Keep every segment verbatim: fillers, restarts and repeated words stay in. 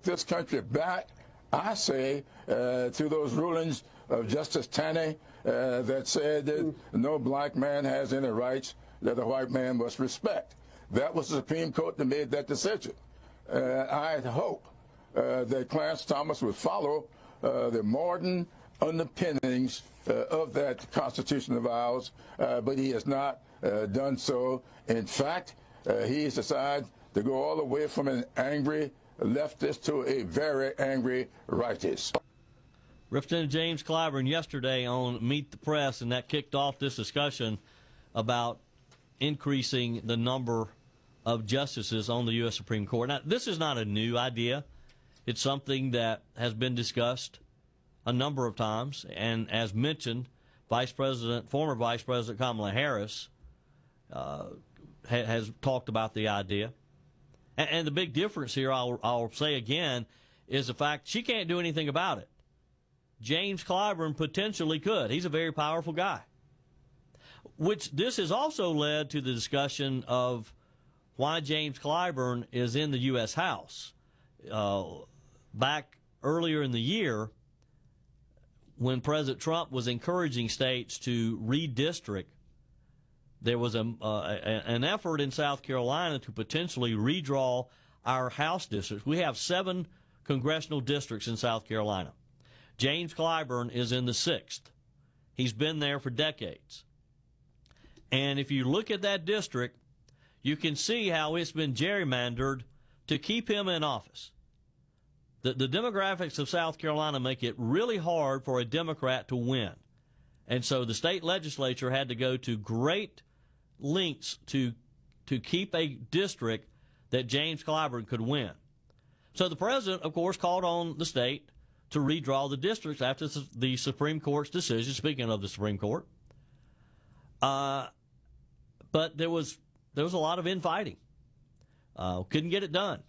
this country back, I say, uh, to those rulings of Justice Taney uh, that said that no black man has any rights that a white man must respect. That was the Supreme Court that made that decision. Uh, I hope uh, that Clarence Thomas would follow uh, the modern underpinnings uh, of that Constitution of ours, uh, but he has not uh, done so. In fact, uh, he has decided to go all the way from an angry leftist to a very angry rightist. Representative James Clyburn yesterday on Meet the Press, and that kicked off this discussion about increasing the number of justices on the U S Supreme Court. Now, this is not a new idea. It's something that has been discussed a number of times, and as mentioned, Vice President, former Vice President Kamala Harris uh, ha has talked about the idea. And, and the big difference here, I'll, I'll say again, is the fact she can't do anything about it. James Clyburn potentially could. He's a very powerful guy. Which this has also led to the discussion of why James Clyburn is in the U S House. Uh, back earlier in the year, when President Trump was encouraging states to redistrict, there was a, uh, an effort in South Carolina to potentially redraw our House districts. We have seven congressional districts in South Carolina. James Clyburn is in the sixth. He's been there for decades. And if you look at that district, you can see how it's been gerrymandered to keep him in office. The, the demographics of South Carolina make it really hard for a Democrat to win. And so the state legislature had to go to great lengths to, to keep a district that James Clyburn could win. So the president, of course, called on the state to redraw the districts after the Supreme Court's decision, speaking of the Supreme Court. Uh, but there was there was a lot of infighting. Uh, couldn't get it done.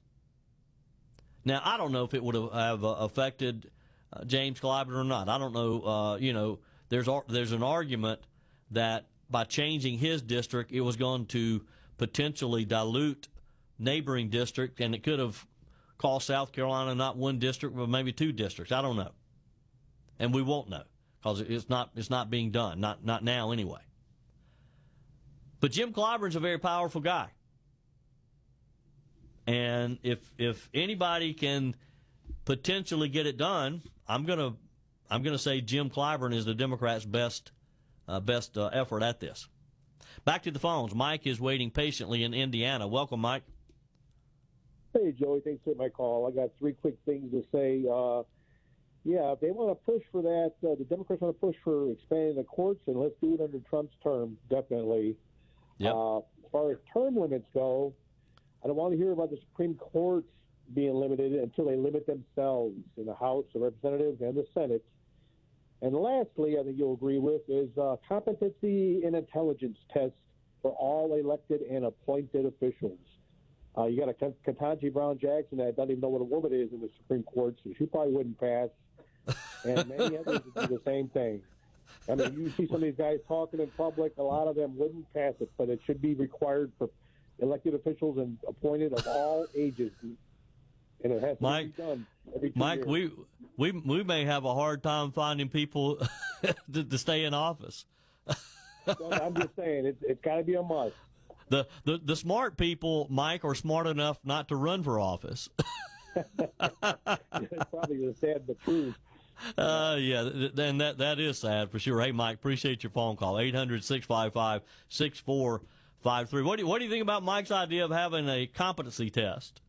Now, I don't know if it would have uh, affected uh, James Clyburn or not. I don't know. Uh, you know, there's there's an argument that by changing his district, it was going to potentially dilute neighboring districts, and it could have cost South Carolina not one district, but maybe two districts. I don't know, and we won't know because it's not it's not being done. Not not now anyway. But Jim Clyburn's a very powerful guy. And if if anybody can potentially get it done, I'm gonna I'm gonna say Jim Clyburn is the Democrats' best uh, best uh, effort at this. Back to the phones. Mike is waiting patiently in Indiana. Welcome, Mike. Hey, Joey. Thanks for my call. I got three quick things to say. Uh, yeah, if they want to push for that, uh, the Democrats want to push for expanding the courts, and let's do it under Trump's term, definitely. Yep. Uh, as far as term limits go, I don't want to hear about the Supreme Court being limited until they limit themselves in the House of Representatives and the Senate. And lastly, I think you'll agree with, is uh, competency and intelligence tests for all elected and appointed officials. Uh, you got a Ketanji Brown Jackson that doesn't even know what a woman is in the Supreme Court, so she probably wouldn't pass. And many others would do the same thing. I mean, you see some of these guys talking in public, a lot of them wouldn't pass it, but it should be required for elected officials and appointed of all ages, and it has to Mike, be done every two Mike, years. we we we may have a hard time finding people to, to stay in office. So I'm just saying, it's, it's got to be a must. The, the the smart people, Mike, are smart enough not to run for office. It's probably the sad but truth. Uh, yeah, then that that is sad for sure. Hey, Mike, appreciate your phone call. eight hundred, six five five, six four five three. What do you, what do you think about Mike's idea of having a competency test?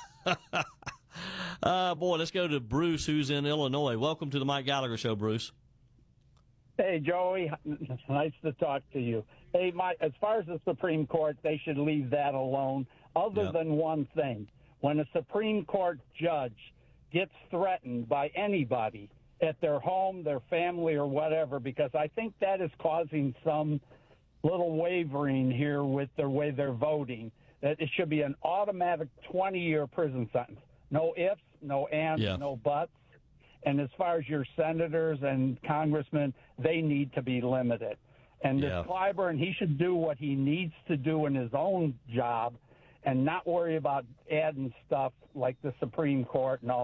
uh, boy, let's go to Bruce, who's in Illinois. Welcome to the Mike Gallagher Show, Bruce. Hey, Joey. Nice to talk to you. Hey, Mike, as far as the Supreme Court, they should leave that alone, other Yep. than one thing. When a Supreme Court judge gets threatened by anybody at their home, their family, or whatever, because I think that is causing some little wavering here with the way they're voting, that it should be an automatic twenty-year prison sentence. No ifs, no ands, Yeah. no buts. And as far as your senators and congressmen, they need to be limited. And this Yeah. Clyburn, he should do what he needs to do in his own job and not worry about adding stuff like the Supreme Court and all